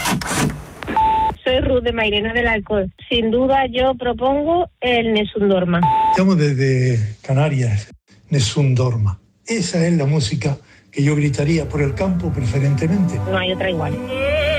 Soy Ruth de Mairena del Alcor. Sin duda yo propongo el Nessun Dorma. Llamo desde Canarias, Nessun Dorma. Esa es la música que yo gritaría por el campo preferentemente. No hay otra igual.